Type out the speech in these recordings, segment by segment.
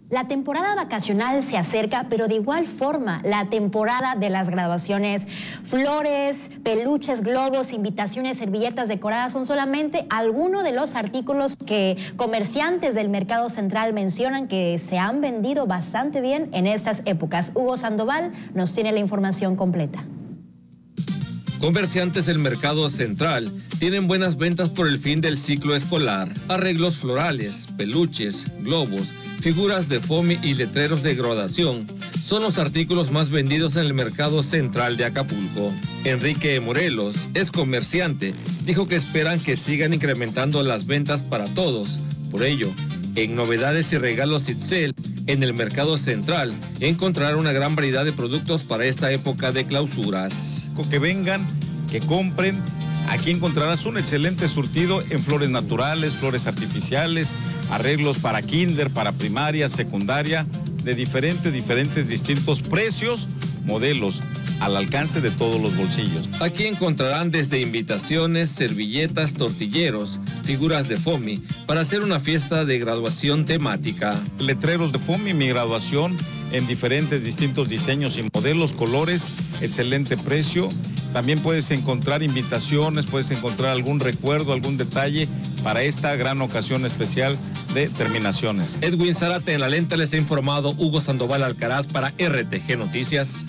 La temporada vacacional se acerca, pero de igual forma la temporada de las graduaciones. Flores, peluches, globos, invitaciones, servilletas decoradas son solamente algunos de los artículos que comerciantes del Mercado Central mencionan que se han vendido bastante bien en estas épocas. Hugo Sandoval nos tiene la información completa. Comerciantes del Mercado Central tienen buenas ventas por el fin del ciclo escolar. Arreglos florales, peluches, globos, figuras de foamy y letreros de graduación son los artículos más vendidos en el Mercado Central de Acapulco. Enrique Morelos es comerciante, dijo que esperan que sigan incrementando las ventas para todos. Por ello, en Novedades y Regalos Itzel, en el Mercado Central, encontrarán una gran variedad de productos para esta época de clausuras. Que vengan, que compren. Aquí encontrarás un excelente surtido en flores naturales, flores artificiales, arreglos para kinder, para primaria, secundaria, de diferentes distintos precios, modelos, al alcance de todos los bolsillos. Aquí encontrarán desde invitaciones, servilletas, tortilleros, figuras de foamy, para hacer una fiesta de graduación temática. Letreros de foamy, mi graduación, en distintos diseños y modelos, colores, excelente precio. También puedes encontrar invitaciones, puedes encontrar algún recuerdo, algún detalle para esta gran ocasión especial de terminaciones. Edwin Zárate en la lenta les ha informado Hugo Sandoval Alcaraz para RTG Noticias.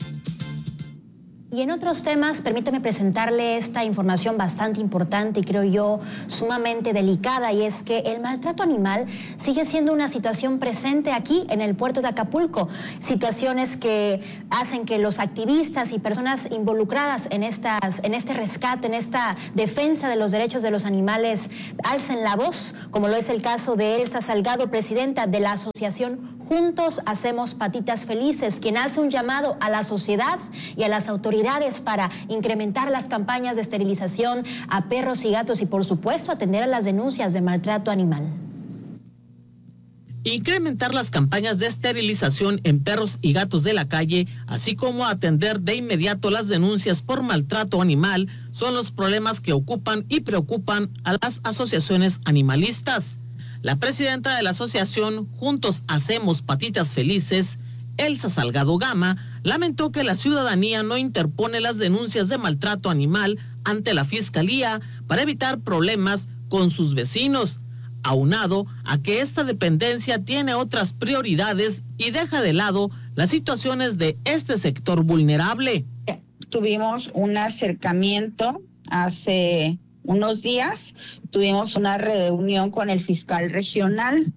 Y en otros temas, permítame presentarle esta información bastante importante y creo yo sumamente delicada, y es que el maltrato animal sigue siendo una situación presente aquí en el puerto de Acapulco. Situaciones que hacen que los activistas y personas involucradas en este rescate, en esta defensa de los derechos de los animales, alcen la voz, como lo es el caso de Elsa Salgado, presidenta de la asociación Juntos Hacemos Patitas Felices, quien hace un llamado a la sociedad y a las autoridades para incrementar las campañas de esterilización a perros y gatos y, por supuesto, atender a las denuncias de maltrato animal. Incrementar las campañas de esterilización en perros y gatos de la calle, así como atender de inmediato las denuncias por maltrato animal, son los problemas que ocupan y preocupan a las asociaciones animalistas. La presidenta de la asociación Juntos Hacemos Patitas Felices, Elsa Salgado Gama, lamentó que la ciudadanía no interpone las denuncias de maltrato animal ante la Fiscalía para evitar problemas con sus vecinos, aunado a que esta dependencia tiene otras prioridades y deja de lado las situaciones de este sector vulnerable. Tuvimos un acercamiento hace unos días, tuvimos una reunión con el fiscal regional.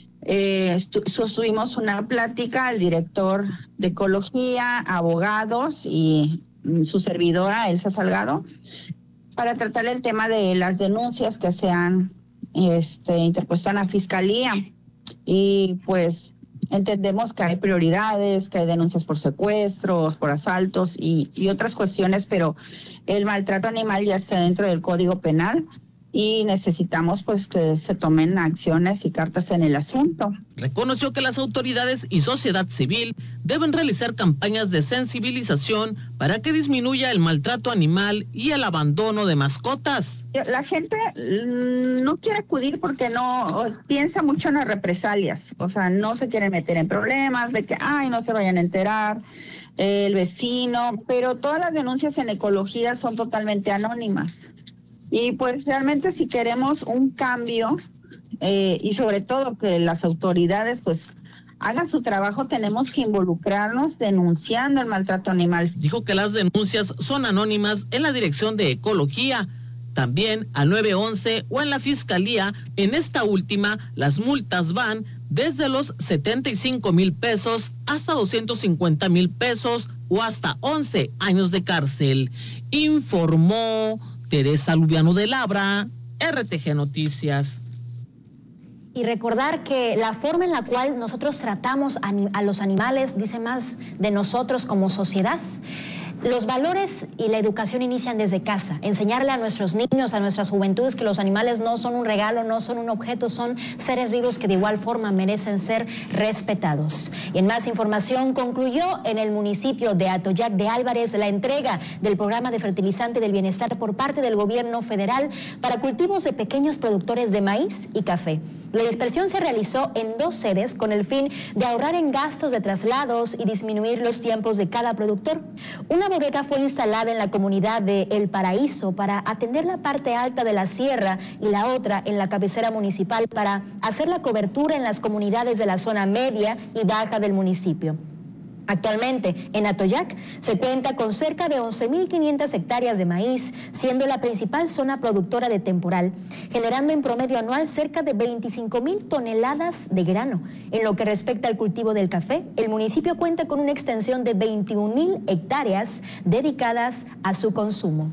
Sostuvimos una plática al director de Ecología, abogados y su servidora, Elsa Salgado, para tratar el tema de las denuncias que se han interpuesto en la Fiscalía. Y pues entendemos que hay prioridades, que hay denuncias por secuestros, por asaltos y otras cuestiones, pero el maltrato animal ya está dentro del Código Penal. Y necesitamos pues que se tomen acciones y cartas en el asunto. Reconoció que las autoridades y sociedad civil deben realizar campañas de sensibilización para que disminuya el maltrato animal y el abandono de mascotas. La gente no quiere acudir porque no piensa mucho en las represalias, o sea, no se quieren meter en problemas, de que no se vayan a enterar el vecino, pero todas las denuncias en ecología son totalmente anónimas. Y pues realmente si queremos un cambio y sobre todo que las autoridades pues hagan su trabajo, tenemos que involucrarnos denunciando el maltrato animal. Dijo que las denuncias son anónimas en la Dirección de Ecología, también al 911 o en la Fiscalía. En esta última, las multas van desde los 75,000 pesos hasta 250,000 pesos o hasta 11 años de cárcel. Informó Teresa Lubiano de Labra, RTG Noticias. Y recordar que la forma en la cual nosotros tratamos a los animales dice más de nosotros como sociedad. Los valores y la educación inician desde casa. Enseñarle a nuestros niños, a nuestras juventudes, que los animales no son un regalo, no son un objeto, son seres vivos que de igual forma merecen ser respetados. Y en más información, concluyó en el municipio de Atoyac de Álvarez la entrega del programa de fertilizante del bienestar por parte del gobierno federal para cultivos de pequeños productores de maíz y café. La dispersión se realizó en 2 sedes con el fin de ahorrar en gastos de traslados y disminuir los tiempos de cada productor. Una bodega fue instalada en la comunidad de El Paraíso para atender la parte alta de la sierra y la otra en la cabecera municipal para hacer la cobertura en las comunidades de la zona media y baja del municipio. Actualmente, en Atoyac se cuenta con cerca de 11.500 hectáreas de maíz, siendo la principal zona productora de temporal, generando en promedio anual cerca de 25.000 toneladas de grano. En lo que respecta al cultivo del café, el municipio cuenta con una extensión de 21.000 hectáreas dedicadas a su consumo.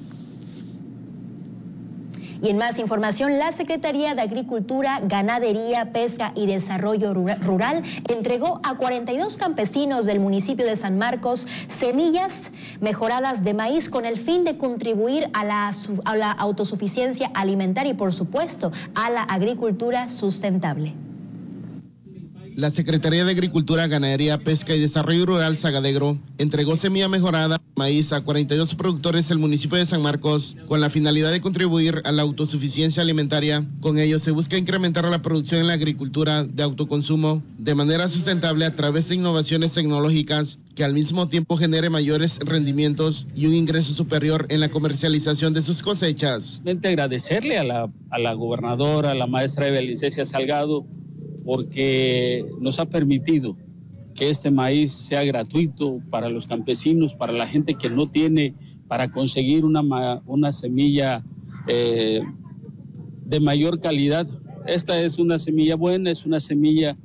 Y en más información, la Secretaría de Agricultura, Ganadería, Pesca y Desarrollo Rural entregó a 42 campesinos del municipio de San Marcos semillas mejoradas de maíz con el fin de contribuir a la autosuficiencia alimentaria y, por supuesto, a la agricultura sustentable. La Secretaría de Agricultura, Ganadería, Pesca y Desarrollo Rural, Sagadegro, entregó semilla mejorada de maíz a 42 productores del municipio de San Marcos con la finalidad de contribuir a la autosuficiencia alimentaria. Con ello se busca incrementar la producción en la agricultura de autoconsumo de manera sustentable a través de innovaciones tecnológicas que al mismo tiempo genere mayores rendimientos y un ingreso superior en la comercialización de sus cosechas. Agradecerle a la gobernadora, a la maestra Belicencia Salgado, porque nos ha permitido que este maíz sea gratuito para los campesinos, para la gente que no tiene, para conseguir una semilla de mayor calidad. Esta es una semilla buena, es una semilla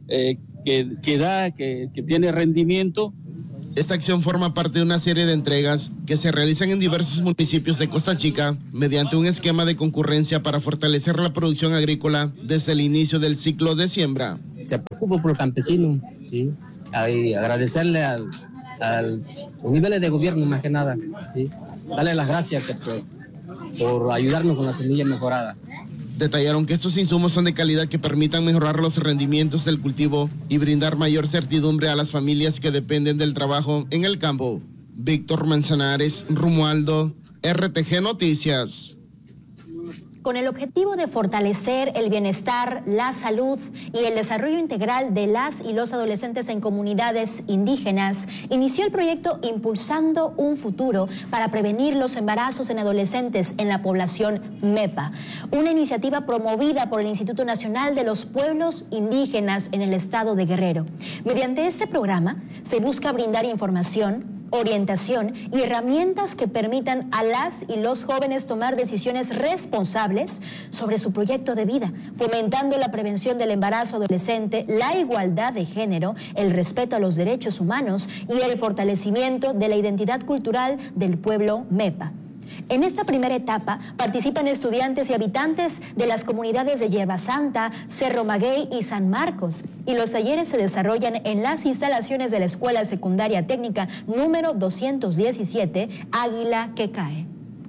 que tiene rendimiento. Esta acción forma parte de una serie de entregas que se realizan en diversos municipios de Costa Chica mediante un esquema de concurrencia para fortalecer la producción agrícola desde el inicio del ciclo de siembra. Se preocupa por el campesino, ¿sí? Y agradecerle al niveles de gobierno más que nada, ¿sí? Darle las gracias por ayudarnos con la semilla mejorada. Detallaron que estos insumos son de calidad que permitan mejorar los rendimientos del cultivo y brindar mayor certidumbre a las familias que dependen del trabajo en el campo. Víctor Manzanares, Romualdo, RTG Noticias. Con el objetivo de fortalecer el bienestar, la salud y el desarrollo integral de las y los adolescentes en comunidades indígenas, inició el proyecto Impulsando un Futuro para prevenir los embarazos en adolescentes en la población MEPA, una iniciativa promovida por el Instituto Nacional de los Pueblos Indígenas en el estado de Guerrero. Mediante este programa se busca brindar información, orientación y herramientas que permitan a las y los jóvenes tomar decisiones responsables sobre su proyecto de vida, fomentando la prevención del embarazo adolescente, la igualdad de género, el respeto a los derechos humanos y el fortalecimiento de la identidad cultural del pueblo MEPA. En esta primera etapa participan estudiantes y habitantes de las comunidades de Hierba Santa, Cerro Maguey y San Marcos, y los talleres se desarrollan en las instalaciones de la Escuela Secundaria Técnica número 217, Águila que Cae.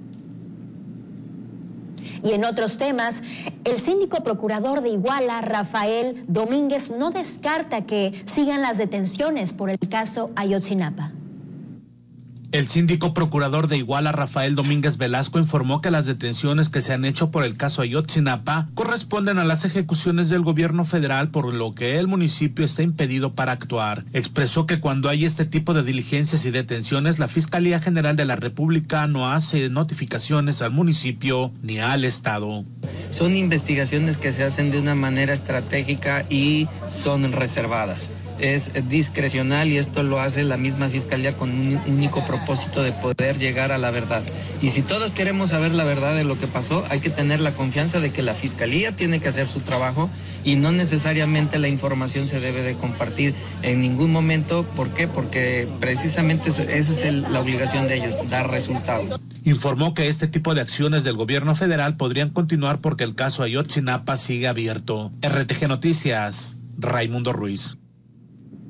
Y en otros temas, el síndico procurador de Iguala, Rafael Domínguez, no descarta que sigan las detenciones por el caso Ayotzinapa. El síndico procurador de Iguala, Rafael Domínguez Velasco, informó que las detenciones que se han hecho por el caso Ayotzinapa corresponden a las ejecuciones del gobierno federal, por lo que el municipio está impedido para actuar. Expresó que cuando hay este tipo de diligencias y detenciones, la Fiscalía General de la República no hace notificaciones al municipio ni al Estado. Son investigaciones que se hacen de una manera estratégica y son reservadas. Es discrecional y esto lo hace la misma Fiscalía con un único propósito de poder llegar a la verdad. Y si todos queremos saber la verdad de lo que pasó, hay que tener la confianza de que la Fiscalía tiene que hacer su trabajo y no necesariamente la información se debe de compartir en ningún momento. ¿Por qué? Porque precisamente esa es la obligación de ellos, dar resultados. Informó que este tipo de acciones del gobierno federal podrían continuar porque el caso Ayotzinapa sigue abierto. RTG Noticias, Raimundo Ruiz.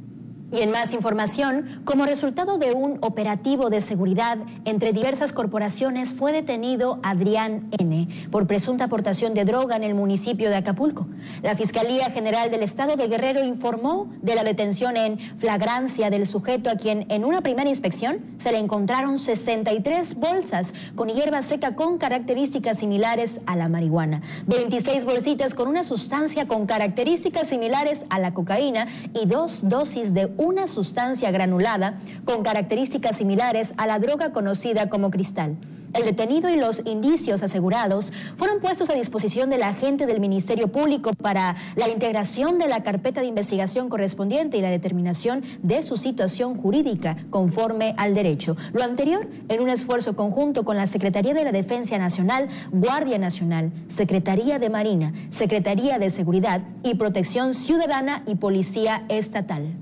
Y en más información, como resultado de un operativo de seguridad entre diversas corporaciones, fue detenido Adrián N. por presunta aportación de droga en el municipio de Acapulco. La Fiscalía General del Estado de Guerrero informó de la detención en flagrancia del sujeto, a quien en una primera inspección se le encontraron 63 bolsas con hierba seca con características similares a la marihuana, 26 bolsitas con una sustancia con características similares a la cocaína y 2 dosis de una sustancia granulada con características similares a la droga conocida como cristal. El detenido y los indicios asegurados fueron puestos a disposición del agente del Ministerio Público para la integración de la carpeta de investigación correspondiente y la determinación de su situación jurídica conforme al derecho. Lo anterior en un esfuerzo conjunto con la Secretaría de la Defensa Nacional, Guardia Nacional, Secretaría de Marina, Secretaría de Seguridad y Protección Ciudadana y Policía Estatal.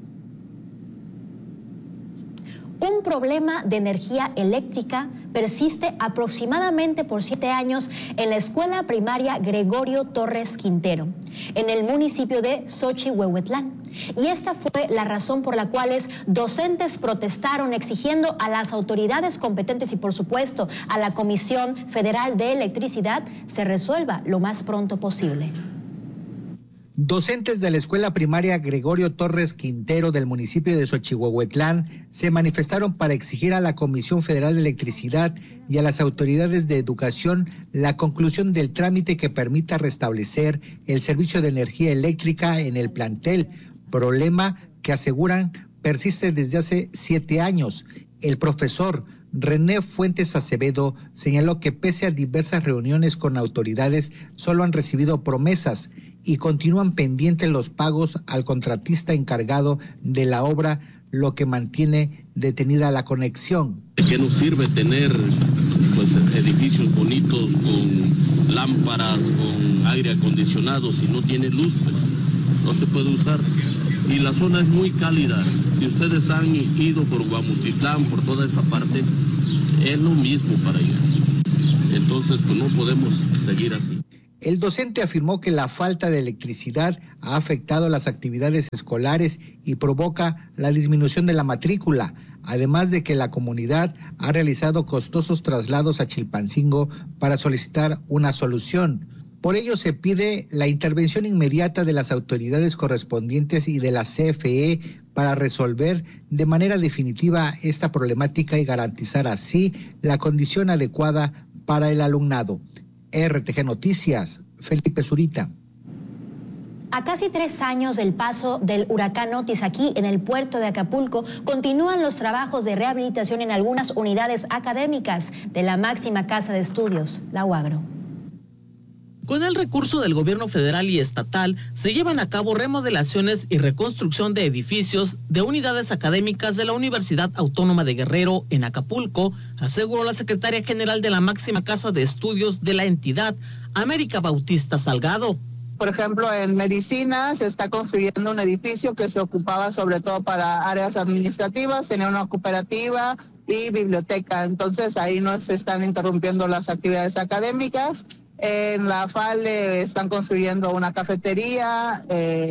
Un problema de energía eléctrica persiste aproximadamente por 7 años en la escuela primaria Gregorio Torres Quintero, en el municipio de Xochihuehuetlán. Y esta fue la razón por la cual docentes protestaron exigiendo a las autoridades competentes y, por supuesto, a la Comisión Federal de Electricidad se resuelva lo más pronto posible. Docentes de la escuela primaria Gregorio Torres Quintero del municipio de Xochihuehuetlán se manifestaron para exigir a la Comisión Federal de Electricidad y a las autoridades de educación la conclusión del trámite que permita restablecer el servicio de energía eléctrica en el plantel, problema que aseguran persiste desde hace 7 años. El profesor René Fuentes Acevedo señaló que pese a diversas reuniones con autoridades, solo han recibido promesas y continúan pendientes los pagos al contratista encargado de la obra, lo que mantiene detenida la conexión. ¿De qué nos sirve tener edificios bonitos con lámparas, con aire acondicionado si no tiene luz? Pues no se puede usar. Y la zona es muy cálida. Si ustedes han ido por Guamutitlán, por toda esa parte, es lo mismo para ellos. Entonces, pues no podemos seguir así. El docente afirmó que la falta de electricidad ha afectado las actividades escolares y provoca la disminución de la matrícula, además de que la comunidad ha realizado costosos traslados a Chilpancingo para solicitar una solución. Por ello se pide la intervención inmediata de las autoridades correspondientes y de la CFE para resolver de manera definitiva esta problemática y garantizar así la condición adecuada para el alumnado. RTG Noticias, Felipe Zurita. A casi 3 años del paso del huracán Otis aquí en el puerto de Acapulco, continúan los trabajos de rehabilitación en algunas unidades académicas de la máxima casa de estudios, la UAGRO. Con el recurso del gobierno federal y estatal, se llevan a cabo remodelaciones y reconstrucción de edificios de unidades académicas de la Universidad Autónoma de Guerrero en Acapulco, aseguró la secretaria general de la máxima casa de estudios de la entidad, América Bautista Salgado. Por ejemplo, en medicina se está construyendo un edificio que se ocupaba sobre todo para áreas administrativas, tenía una cooperativa y biblioteca, entonces ahí no se están interrumpiendo las actividades académicas. En la FAL están construyendo una cafetería,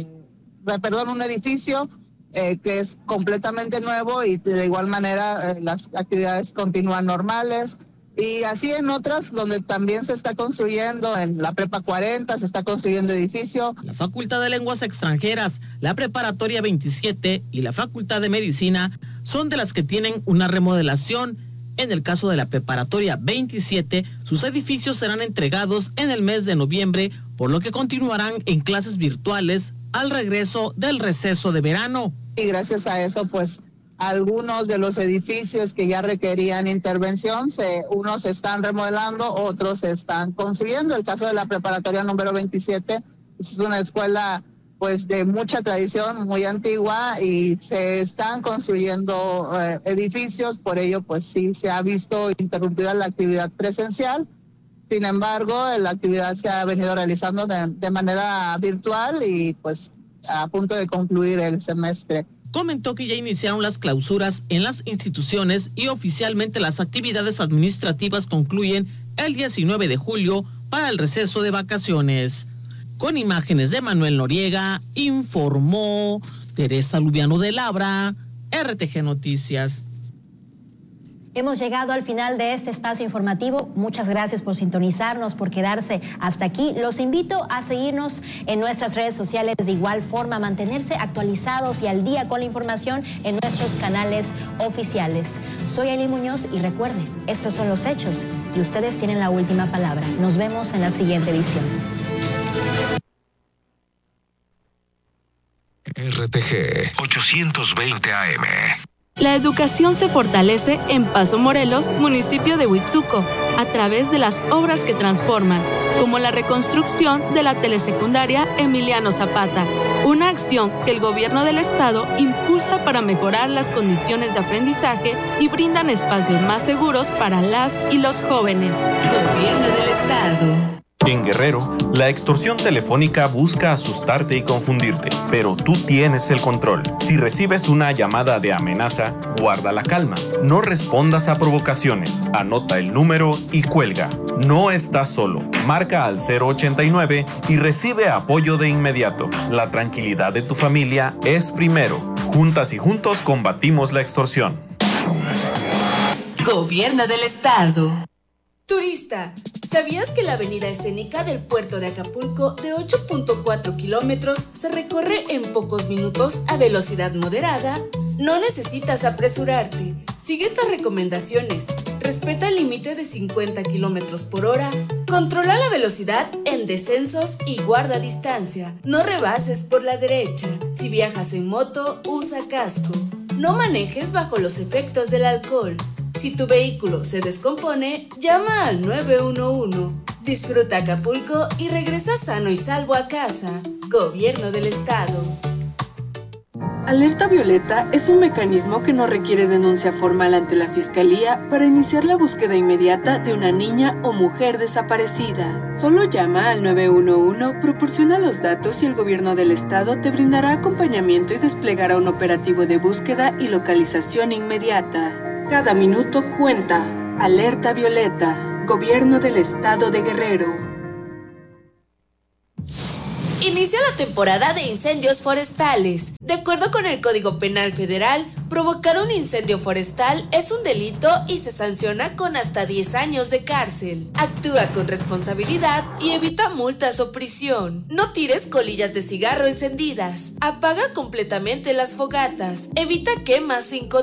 un edificio que es completamente nuevo y de igual manera las actividades continúan normales. Y así en otras donde también se está construyendo, en la Prepa 40 se está construyendo edificio. La Facultad de Lenguas Extranjeras, la Preparatoria 27 y la Facultad de Medicina son de las que tienen una remodelación. En el caso de la Preparatoria 27, sus edificios serán entregados en el mes de noviembre, por lo que continuarán en clases virtuales al regreso del receso de verano. Y gracias a eso, pues, algunos de los edificios que ya requerían intervención, unos se están remodelando, otros se están construyendo. El caso de la Preparatoria número 27, es una escuela pues de mucha tradición, muy antigua, y se están construyendo edificios, por ello pues sí se ha visto interrumpida la actividad presencial. Sin embargo, la actividad se ha venido realizando de manera virtual y pues a punto de concluir el semestre. Comentó que ya iniciaron las clausuras en las instituciones y oficialmente las actividades administrativas concluyen el 19 de julio para el receso de vacaciones. Con imágenes de Manuel Noriega, informó Teresa Lubiano de Labra, RTG Noticias. Hemos llegado al final de este espacio informativo. Muchas gracias por sintonizarnos, por quedarse hasta aquí. Los invito a seguirnos en nuestras redes sociales, de igual forma a mantenerse actualizados y al día con la información en nuestros canales oficiales. Soy Aileen Muñoz y recuerden, estos son los hechos y ustedes tienen la última palabra. Nos vemos en la siguiente edición. RTG 820 AM. La educación se fortalece en Paso Morelos, municipio de Huitzuco, a través de las obras que transforman, como la reconstrucción de la telesecundaria Emiliano Zapata, una acción que el gobierno del estado impulsa para mejorar las condiciones de aprendizaje y brindan espacios más seguros para las y los jóvenes. Gobierno del estado. En Guerrero, la extorsión telefónica busca asustarte y confundirte, pero tú tienes el control. Si recibes una llamada de amenaza, guarda la calma. No respondas a provocaciones. Anota el número y cuelga. No estás solo. Marca al 089 y recibe apoyo de inmediato. La tranquilidad de tu familia es primero. Juntas y juntos combatimos la extorsión. Gobierno del estado. Turista, ¿sabías que la avenida escénica del puerto de Acapulco de 8.4 kilómetros se recorre en pocos minutos a velocidad moderada? No necesitas apresurarte. Sigue estas recomendaciones. Respeta el límite de 50 kilómetros por hora. Controla la velocidad en descensos y guarda distancia. No rebases por la derecha. Si viajas en moto, usa casco. No manejes bajo los efectos del alcohol. Si tu vehículo se descompone, llama al 911. Disfruta Acapulco y regresa sano y salvo a casa. Gobierno del estado. Alerta Violeta es un mecanismo que no requiere denuncia formal ante la Fiscalía para iniciar la búsqueda inmediata de una niña o mujer desaparecida. Solo llama al 911, proporciona los datos y el gobierno del estado te brindará acompañamiento y desplegará un operativo de búsqueda y localización inmediata. Cada minuto cuenta. Alerta Violeta. Gobierno del estado de Guerrero. Inicia la temporada de incendios forestales. De acuerdo con el Código Penal Federal, provocar un incendio forestal es un delito y se sanciona con hasta 10 años de cárcel. Actúa con responsabilidad y evita multas o prisión. No tires colillas de cigarro encendidas. Apaga completamente las fogatas. Evita quemas sin control.